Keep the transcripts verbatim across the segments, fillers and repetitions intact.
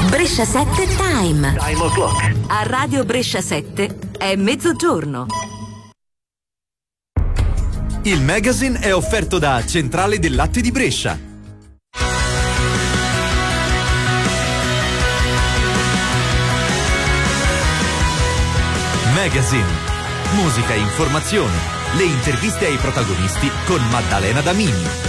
Brescia sette Time. Time o'clock. A Radio Brescia sette è mezzogiorno. Il magazine è offerto da Centrale del Latte di Brescia. Magazine. Musica e informazione. Le interviste ai protagonisti con Maddalena Damini.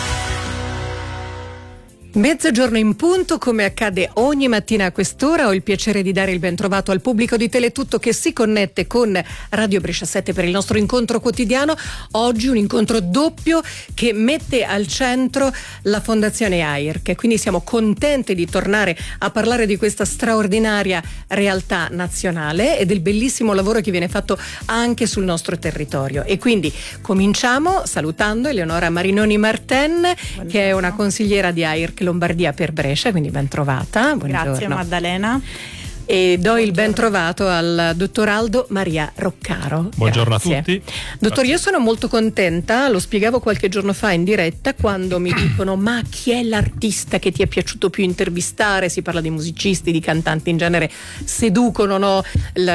Mezzogiorno in punto, come accade ogni mattina a quest'ora, ho il piacere di dare il ben trovato al pubblico di Teletutto che si connette con Radio Brescia sette per il nostro incontro quotidiano. Oggi un incontro doppio che mette al centro la Fondazione A I R C, quindi siamo contenti di tornare a parlare di questa straordinaria realtà nazionale e del bellissimo lavoro che viene fatto anche sul nostro territorio. E quindi cominciamo salutando Eleonora Marinoni Marten, buongiorno, che è una consigliera di A I R C Lombardia per Brescia, quindi ben trovata. Buongiorno. Grazie Maddalena. E do il ben trovato al dottor Aldo Maria Roccaro. Buongiorno. Grazie. A tutti. Dottor, io sono molto contenta, lo spiegavo qualche giorno fa in diretta, quando mi dicono ma chi è l'artista che ti è piaciuto più intervistare? Si parla di musicisti, di cantanti, in genere seducono, no,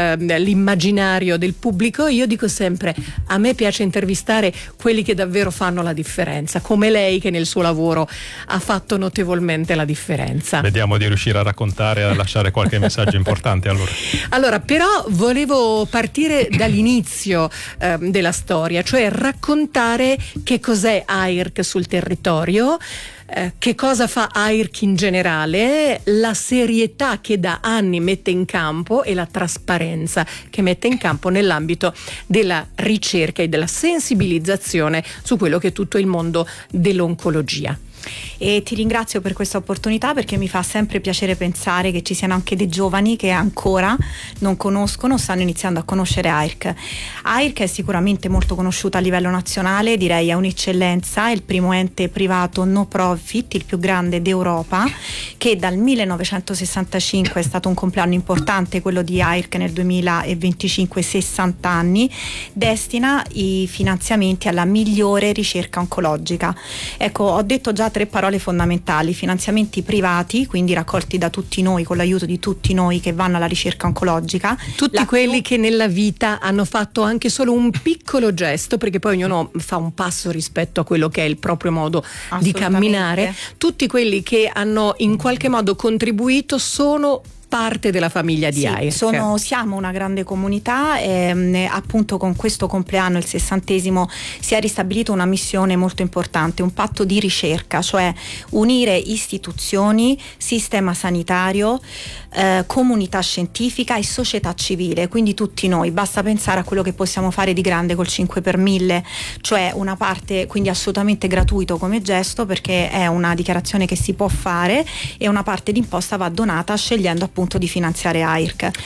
l'immaginario del pubblico. Io dico sempre, a me piace intervistare quelli che davvero fanno la differenza, come lei che nel suo lavoro ha fatto notevolmente la differenza. Vediamo di riuscire a raccontare, a lasciare qualche messaggio importante allora. Allora, però volevo partire dall'inizio eh, della storia, cioè raccontare che cos'è A I R C sul territorio, eh, che cosa fa A I R C in generale, la serietà che da anni mette in campo e la trasparenza che mette in campo nell'ambito della ricerca e della sensibilizzazione su quello che è tutto il mondo dell'oncologia. E ti ringrazio per questa opportunità, perché mi fa sempre piacere pensare che ci siano anche dei giovani che ancora non conoscono, stanno iniziando a conoscere A I R C. A I R C è sicuramente molto conosciuta a livello nazionale, direi è un'eccellenza, è il primo ente privato no profit, il più grande d'Europa, che dal millenovecentosessantacinque è stato un compleanno importante, quello di A I R C nel duemilaventicinque, sessanta anni, destina i finanziamenti alla migliore ricerca oncologica. Ecco, ho detto già tre parole fondamentali: finanziamenti privati, quindi raccolti da tutti noi, con l'aiuto di tutti noi che vanno alla ricerca oncologica, tutti quelli che nella vita hanno fatto anche solo un piccolo gesto, perché poi ognuno fa un passo rispetto a quello che è il proprio modo di camminare, tutti quelli che hanno in qualche modo contribuito sono parte della famiglia di sì, A I R C. Sono, siamo una grande comunità e appunto con questo compleanno, il sessantesimo, si è ristabilito una missione molto importante, un patto di ricerca, cioè unire istituzioni, sistema sanitario, eh, comunità scientifica e società civile, quindi tutti noi. Basta pensare a quello che possiamo fare di grande col cinque per mille, cioè una parte quindi assolutamente gratuito come gesto, perché è una dichiarazione che si può fare, e una parte d'imposta va donata scegliendo appunto di finanziare A I R C.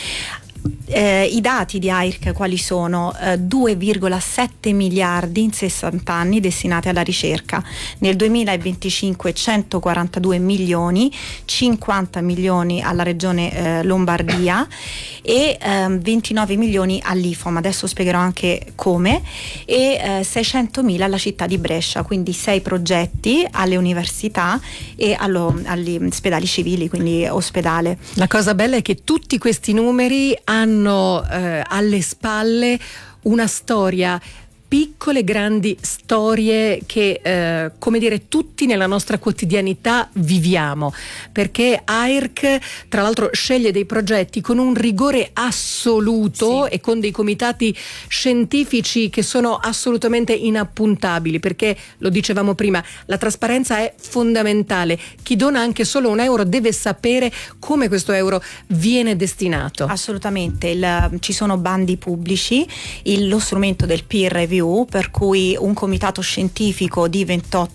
Eh, I dati di A I R C quali sono? Eh, due virgola sette miliardi in sessanta anni destinati alla ricerca. Nel duemilaventicinque centoquarantadue milioni, cinquanta milioni alla regione eh, Lombardia e ehm, ventinove milioni all'I F O M, adesso spiegherò anche come, e eh, seicentomila alla città di Brescia, quindi sei progetti alle università e allo, agli ospedali civili, quindi ospedale. La cosa bella è che tutti questi numeri hanno eh, alle spalle una storia, piccole grandi storie che eh, come dire tutti nella nostra quotidianità viviamo, perché A I R C tra l'altro sceglie dei progetti con un rigore assoluto, sì, e con dei comitati scientifici che sono assolutamente inappuntabili, perché lo dicevamo prima, la trasparenza è fondamentale. Chi dona anche solo un euro deve sapere come questo euro viene destinato. Assolutamente, il, ci sono bandi pubblici, il, lo strumento del peer review, per cui un comitato scientifico di ventotto